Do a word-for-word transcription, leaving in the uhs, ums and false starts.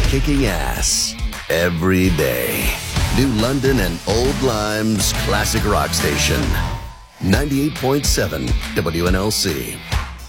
kicking ass every day. New London and Old Lime's classic rock station. ninety-eight point seven W N L C.